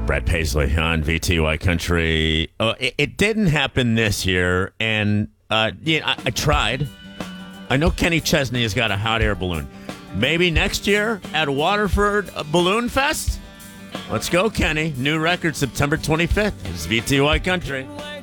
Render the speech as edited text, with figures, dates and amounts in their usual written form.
Brett Paisley on VTY Country. It didn't happen this year, and I tried. I know Kenny Chesney has got a hot air balloon. Maybe next year at Waterford Balloon Fest? Let's go, Kenny. New record September 25th. It's VTY Country.